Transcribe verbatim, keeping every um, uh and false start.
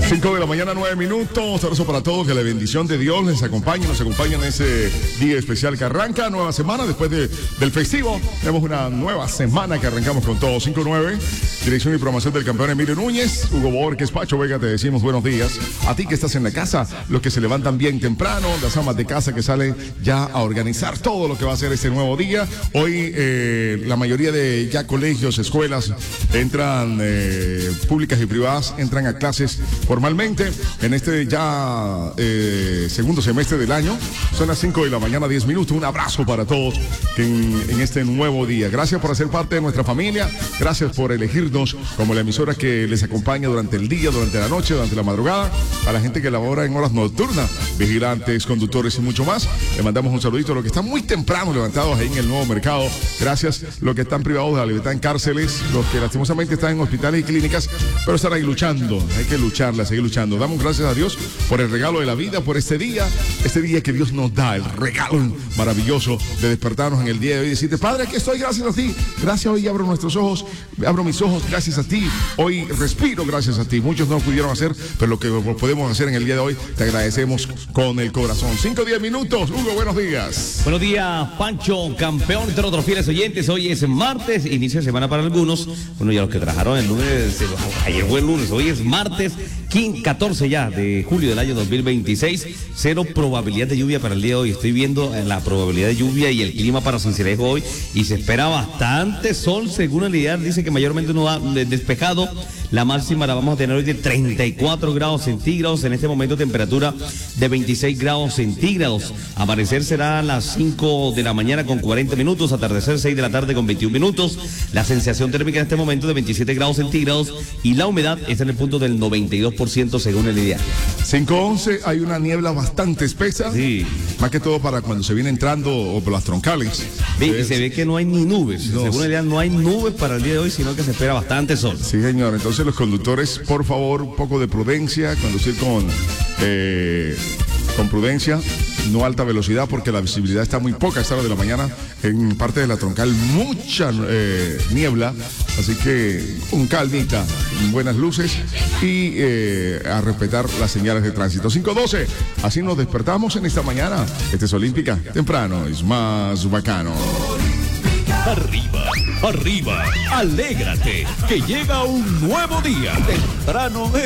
cinco de la mañana, nueve minutos. Abrazo para todos, que la bendición de Dios les acompañe, nos acompañe en ese día especial que arranca, nueva semana después de, del festivo. Tenemos una nueva semana que arrancamos con todo. cinco nueve, dirección y programación del campeón Emilio Núñez, Hugo Borges, Pacho Vega, te decimos buenos días. A ti que estás en la casa, los que se levantan bien temprano, las amas de casa que salen ya a organizar todo lo que va a ser este nuevo día. Hoy eh, la mayoría de ya colegios, escuelas, entran, eh, públicas y privadas, entran a clases formalmente en este ya eh, segundo semestre del año. Son las cinco de la mañana, diez minutos. Un abrazo para todos en, en este nuevo día. Gracias por ser parte de nuestra familia. Gracias por elegirnos como la emisora que les acompaña durante el día, durante la noche, durante la madrugada. A la gente que labora en horas nocturnas, vigilantes, conductores y mucho más, le mandamos un saludito a los que están muy temprano levantados ahí en el nuevo mercado. Gracias los que están privados de la libertad en cárceles, los que lastimosamente están en hospitales y clínicas, pero están ahí luchando. Hay que lucharla, seguir luchando. Damos gracias a Dios por el regalo de la vida, por este día, este día que Dios nos da, el regalo maravilloso de despertarnos en el día de hoy y decirte, Padre, aquí estoy, gracias a ti. Gracias, hoy abro nuestros ojos, abro mis ojos, gracias a ti. Hoy respiro, gracias a ti. Muchos no lo pudieron hacer, pero lo que podemos hacer en el día de hoy, te agradecemos con el corazón. cinco, diez minutos. Hugo, buenos días. Buenos días, Pancho, campeón, entre otros fieles oyentes. Hoy es martes, inicio de semana para algunos. Bueno, ya los que trabajaron el lunes, ayer fue el lunes, hoy es martes, catorce ya de julio del año dos mil veintiséis. Cero probabilidad de lluvia para el día de hoy. Estoy viendo la probabilidad de lluvia y el clima para Cincelejo hoy y se espera bastante sol, según el ideal. Dice que mayormente no va despejado. La máxima la vamos a tener hoy de treinta y cuatro grados centígrados. En este momento temperatura de veintiséis grados centígrados. Amanecer será a las cinco de la mañana con cuarenta minutos. Atardecer seis de la tarde con veintiún minutos. La sensación térmica en este momento de veintisiete grados centígrados. Y la humedad está en el punto del noventa y dos por ciento según el ideal. cinco once, hay una niebla bastante espesa. Sí. Más que todo para cuando se viene entrando o por las troncales. Sí, y se ve que no hay ni nubes. No. Según el ideal no hay nubes para el día de hoy, sino que se espera bastante sol. Sí, señor. Entonces los conductores, por favor, un poco de prudencia, conducir con, eh, con prudencia, no alta velocidad, porque la visibilidad está muy poca a esta hora de la mañana. En parte de la troncal, mucha eh, niebla, así que con calmita, buenas luces y eh, a respetar las señales de tránsito. cinco doce, así nos despertamos en esta mañana. Este es Olímpica, temprano, es más bacano. Arriba, arriba, alégrate, que llega un nuevo día. Temprano